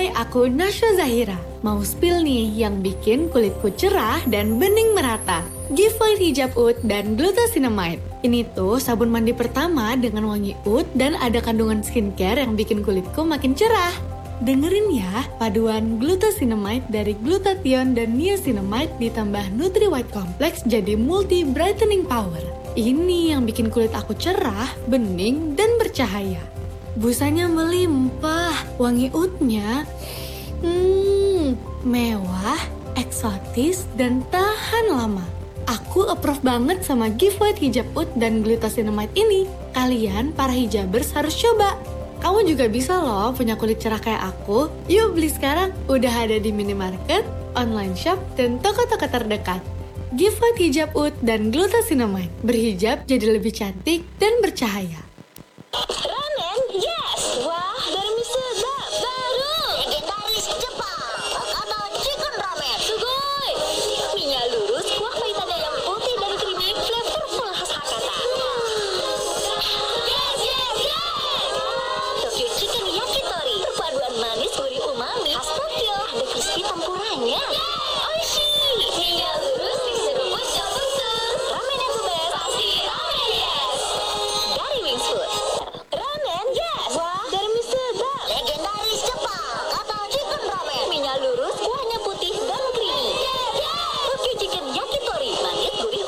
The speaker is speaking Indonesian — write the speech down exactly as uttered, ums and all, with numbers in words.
Hai, aku Nasya Zahira. Mau spill nih yang bikin kulitku cerah dan bening merata. Giveaway hijab oud dan glucosinamide. Ini tuh sabun mandi pertama dengan wangi oud dan ada kandungan skincare yang bikin kulitku makin cerah. Dengerin ya, paduan glucosinamide dari glutathione dan niacinamide ditambah Nutri White Complex jadi multi brightening power. Ini yang bikin kulit aku cerah, bening, dan bercahaya. Busanya melimpah, wangi oudnya hmm, mewah, eksotis, dan tahan lama. Aku approve banget sama giveaway hijab oud dan glucosinamide ini. Kalian para hijabers harus coba. Kamu juga bisa loh punya kulit cerah kayak aku. Yuk beli sekarang, udah ada di minimarket, online shop, dan toko-toko terdekat. Giveaway hijab oud dan glucosinamide. Berhijab jadi lebih cantik dan bercahaya. Ramen, yes! Wah, dari sedap baru! Legendaris Jepang, Hakata Chicken Ramen. Sugoi! Minyak lurus, kuah pahit ayam putih dan creamy flavorful khas Hakata. Yes, yes, yes! Tokyo Chicken Yakitori, perpaduan manis gurih umami khas Tokyo. Ada crispy tempuranya. Oishi!